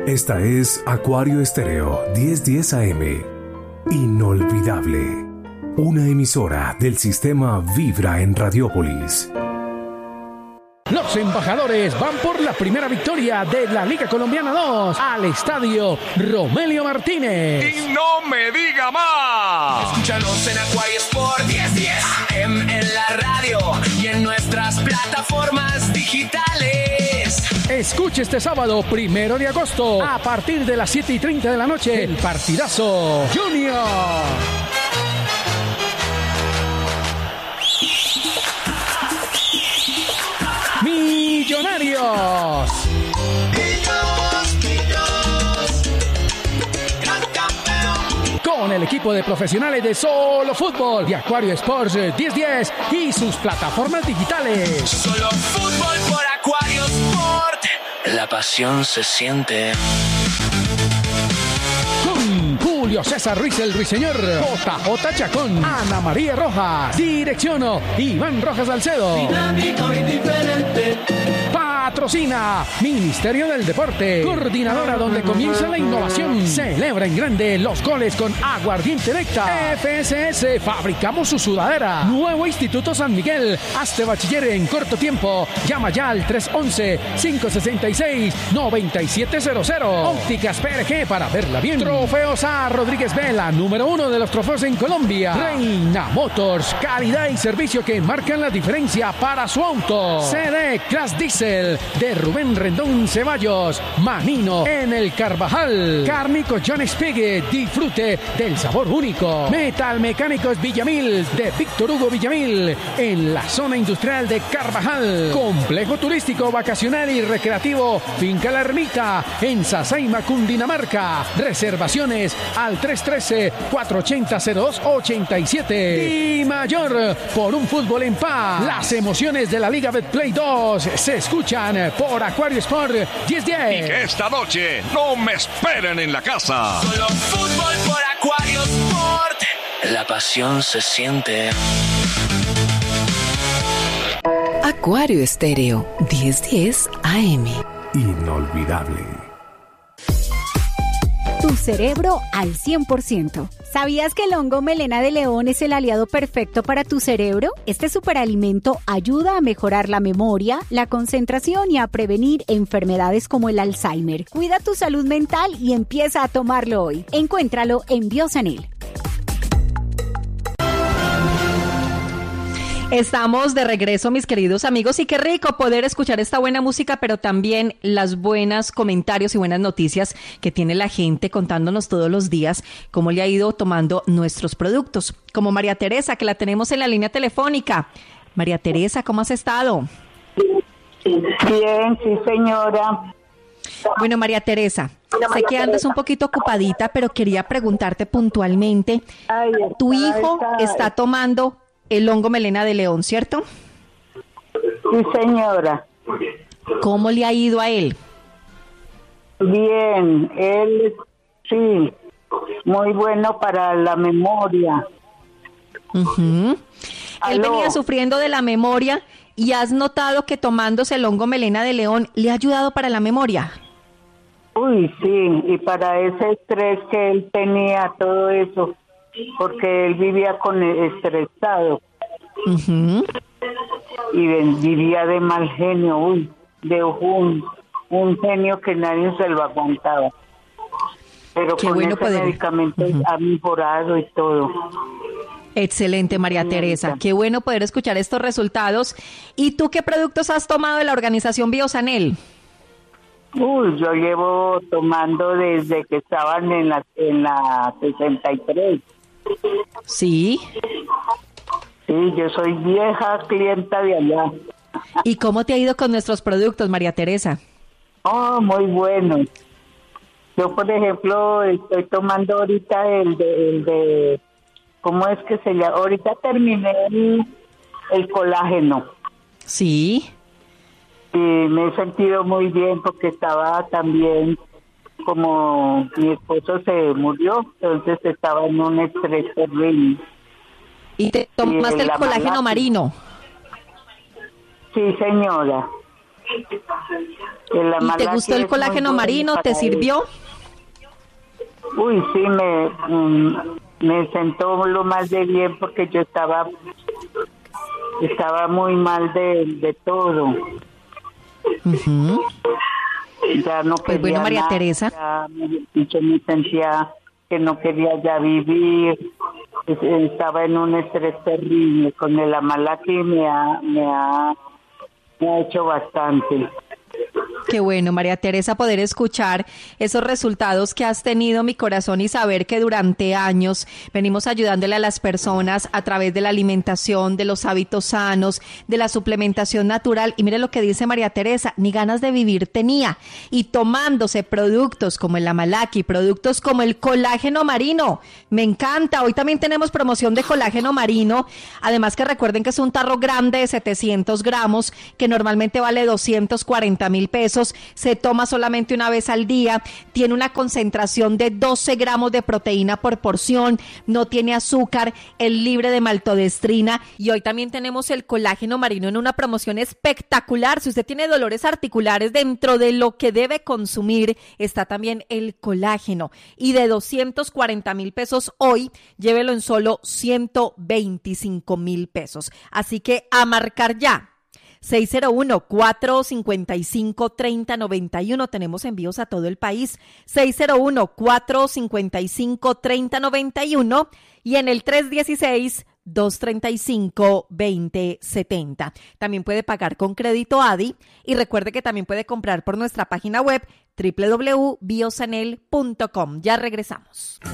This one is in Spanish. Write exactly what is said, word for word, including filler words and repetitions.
Esta es Acuario Estéreo diez diez A M. Inolvidable. Una emisora del sistema Vibra en Radiópolis. Los embajadores van por la primera victoria de la Liga Colombiana dos al estadio Romelio Martínez. ¡Y no me diga más! Escúchanos en Acuario Sport diez diez A M en la radio y en nuestras plataformas digitales. Escuche este sábado, primero de agosto, a partir de las siete y treinta de la noche, el partidazo Junior. Millonarios. Millos, millos, gran campeón. Con el equipo de profesionales de Solo Fútbol de Acuario Sports diez diez y sus plataformas digitales. Solo fútbol por Acuario Sport. La pasión se siente. Con Julio César Ruiz el Ruiseñor, J J Chacón, Ana María Rojas, dirección Iván Rojas Salcedo. Dinámico y diferente. Patrocina Ministerio del Deporte, coordinadora donde comienza la innovación. Celebra en grande los goles con aguardiente Necta. F S S, fabricamos su sudadera. Nuevo Instituto San Miguel, hazte bachiller en corto tiempo. Llama ya al tres once, cinco sesenta y seis, noventa y siete cero cero. Ópticas P R G para verla bien. Trofeos A. Rodríguez Vela, número uno de los trofeos en Colombia. Reina Motors, calidad y servicio que marcan la diferencia para su auto. C D Class Diesel de Rubén Rendón Ceballos. Manino en el Carvajal. Cárnico John Spiegel, disfrute del sabor único. Metal Mecánicos Villamil de Víctor Hugo Villamil en la zona industrial de Carvajal. Complejo turístico, vacacional y recreativo Finca La Ermita en Sasaima, Cundinamarca. Reservaciones al tres uno tres, cuatro ocho cero, cero dos ocho siete. Y mayor por un fútbol en paz. Las emociones de la Liga Betplay dos se escuchan por Acuario Sport diez diez. Y que esta noche no me esperen en la casa. Solo fútbol por Acuario Sport. La pasión se siente. Acuario Estéreo diez diez A M. Inolvidable. Tu cerebro al cien por ciento. ¿Sabías que el hongo melena de león es el aliado perfecto para tu cerebro? Este superalimento ayuda a mejorar la memoria, la concentración y a prevenir enfermedades como el Alzheimer. Cuida tu salud mental y empieza a tomarlo hoy. Encuéntralo en Biosanel. Estamos de regreso, mis queridos amigos, y qué rico poder escuchar esta buena música, pero también las buenas comentarios y buenas noticias que tiene la gente contándonos todos los días cómo le ha ido tomando nuestros productos. Como María Teresa, que la tenemos en la línea telefónica. María Teresa, ¿cómo has estado? Bien, sí, señora. Bueno, María Teresa, sé que andas un poquito ocupadita, pero quería preguntarte puntualmente. Ay, tu está, hijo está, está tomando el hongo melena de león, ¿cierto? Sí, señora. ¿Cómo le ha ido a él? Bien, él sí, muy bueno para la memoria. Uh-huh. Él Aló. venía sufriendo de la memoria y has notado que tomándose el hongo melena de león le ha ayudado para la memoria. Uy, sí, y para ese estrés que él tenía, todo eso, porque él vivía con el estresado. Uh-huh. Y de, vivía de mal genio, uy, de un, un genio que nadie se lo aguantaba. Pero Qué con bueno ese poder. medicamento Uh-huh. ha mejorado y todo. Excelente, María Sí, Teresa. señorita. Qué bueno poder escuchar estos resultados. ¿Y tú qué productos has tomado de la organización Biosanel? Uy, yo llevo tomando desde que estaban en la, en la sesenta y tres. Sí. Sí, yo soy vieja clienta de allá. ¿Y cómo te ha ido con nuestros productos, María Teresa? Oh, muy bueno. Yo, por ejemplo, estoy tomando ahorita el de, el de ¿cómo es que se llama? Ahorita terminé el, el colágeno. Sí. Y me he sentido muy bien porque estaba también, como mi esposo se murió, entonces estaba en un estrés terrible. ¿Y te tomaste Y el la colágeno malaria. marino? Sí, señora. El ¿Y te gustó el colágeno marino? ¿Te sirvió? Uy, sí, me, mm, me sentó lo más de bien porque yo estaba estaba muy mal de, de todo. Uh-huh. Ya no pues quería bueno, María nada, Teresa. ya me, yo me sentía que no quería ya vivir, estaba en un estrés terrible. Con el Amalaki me ha, me ha, me ha hecho bastante. Qué bueno, María Teresa, poder escuchar esos resultados que has tenido, mi corazón, y saber que durante años venimos ayudándole a las personas a través de la alimentación, de los hábitos sanos, de la suplementación natural. Y mire lo que dice María Teresa, ni ganas de vivir tenía. Y tomándose productos como el Amalaki, productos como el colágeno marino. Me encanta. Hoy también tenemos promoción de colágeno marino. Además que recuerden que es un tarro grande de setecientos gramos que normalmente vale doscientos cuarenta mil pesos. Se toma solamente una vez al día, tiene una concentración de doce gramos de proteína por porción, no tiene azúcar, es libre de maltodestrina. Y hoy también tenemos el colágeno marino en una promoción espectacular. Si usted tiene dolores articulares, dentro de lo que debe consumir está también el colágeno, y de doscientos cuarenta mil pesos hoy, llévelo en solo ciento veinticinco mil pesos. Así que a marcar ya. seis cero uno, cuatro cinco cinco, tres cero nueve uno. Tenemos envíos a todo el país. seis cero uno, cuatro cinco cinco, tres cero nueve uno y en el tres uno seis, dos tres cinco, dos cero siete cero. También puede pagar con crédito A D I y recuerde que también puede comprar por nuestra página web doble u doble u doble u punto biosanel punto com. Ya regresamos.